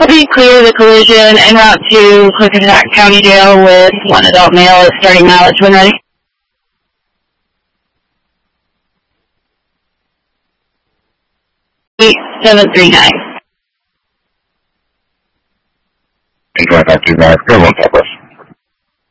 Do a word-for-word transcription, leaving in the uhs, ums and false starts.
Copy, clear the collision en route to Clickatack County Jail with one adult male at starting mileage when ready. eight seven three nine. Enjoy that two guys. Go on,